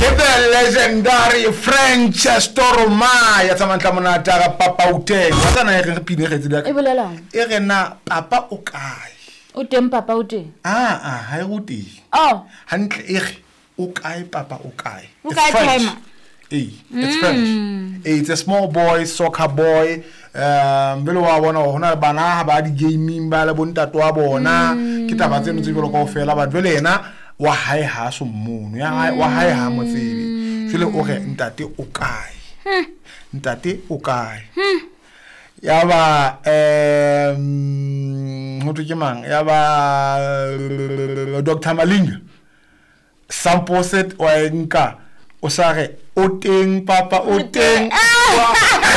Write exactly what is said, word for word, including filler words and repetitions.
the legendary French Storma ya tsamantla monata ga Papa Uteng wa tsana e re pine ge tsela e bolelang e re na papa o kae o teng papa o teng ah ah ha e ruti oh hantle e re o kae papa o kae o kae timer eh it's French it's a small boy soccer boy um belo wa bona hona bana ba di gaming ba le bontato wa bona ke taba tseno tse belo go fela ba jwele ena wa hae ha so mmono ya wa hae ha motsebe jwele o re ntate o kae ntate o kae ya ba um ho tlo ke mang ya ba Doctor Malinga sample set wa nka o sa re o teng papa o teng